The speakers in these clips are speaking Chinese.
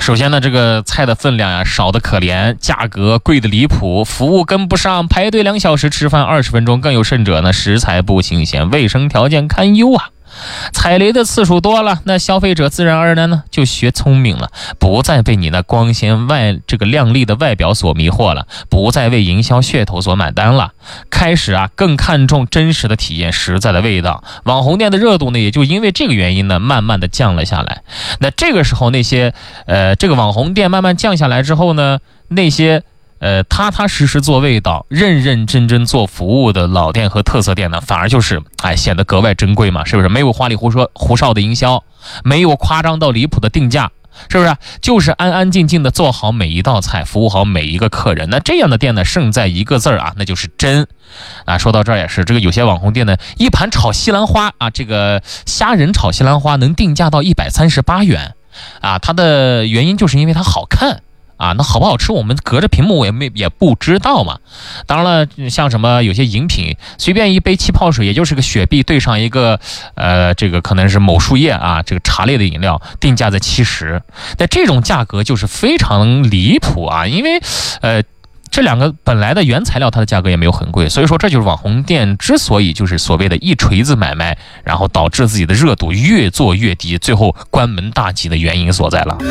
首先呢，这个菜的分量呀少得可怜，价格贵得离谱，服务跟不上，排队2小时，吃饭20分钟，更有甚者呢，食材不新鲜，卫生条件堪忧啊。踩雷的次数多了，那消费者自然而然呢就学聪明了，不再被你那光鲜亮丽的外表所迷惑了，不再为营销噱头所买单了，开始更看重真实的体验，实在的味道。网红店的热度呢也就因为这个原因呢慢慢的降了下来。那这个时候那些这个网红店慢慢降下来之后呢，那些踏踏实实做味道，认认真真做服务的老店和特色店呢，反而就是显得格外珍贵嘛，是不是？没有花里胡哨的营销，没有夸张到离谱的定价，是不是？就是安安静静的做好每一道菜，服务好每一个客人。那这样的店呢，胜在一个字儿那就是真啊。说到这儿也是，这个有些网红店呢，一盘炒西兰花这个虾仁炒西兰花能定价到138元它的原因就是因为它好看。那好不好吃我们隔着屏幕也不知道嘛。当然了，像什么有些饮品，随便一杯气泡水也就是个雪碧兑上一个这个可能是某树叶这个茶类的饮料，定价在70，但这种价格就是非常离谱因为这两个本来的原材料它的价格也没有很贵，所以说这就是网红店之所以就是所谓的一锤子买卖，然后导致自己的热度越做越低，最后关门大吉的原因所在了。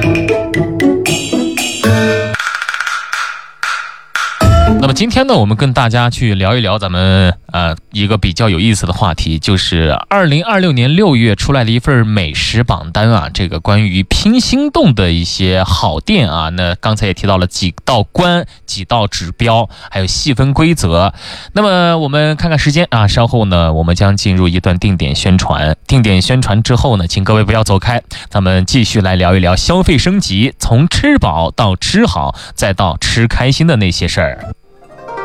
那么今天呢，我们跟大家去聊一聊咱们一个比较有意思的话题，就是2026年6月出来的一份美食榜单这个关于拼心动的一些好店那刚才也提到了几道关、几道指标，还有细分规则。那么我们看看时间稍后呢，我们将进入一段定点宣传。定点宣传之后呢，请各位不要走开，咱们继续来聊一聊消费升级，从吃饱到吃好，再到吃开心的那些事儿。